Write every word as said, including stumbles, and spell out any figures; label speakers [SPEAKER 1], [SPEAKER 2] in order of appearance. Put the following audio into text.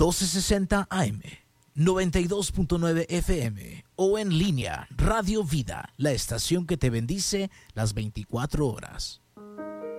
[SPEAKER 1] doce sesenta A M, noventa y dos punto nueve F M o en línea Radio Vida, la estación que te bendice las veinticuatro horas.